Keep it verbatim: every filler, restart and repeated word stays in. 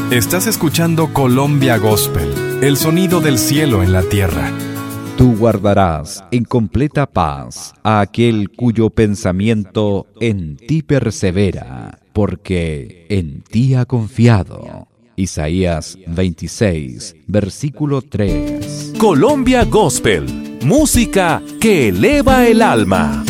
Estás escuchando Colombia Gospel, el sonido del cielo en la tierra. Tú guardarás en completa paz a aquel cuyo pensamiento en ti persevera, porque en ti ha confiado. Isaías veintiséis, versículo tres. Colombia Gospel, música que eleva el alma.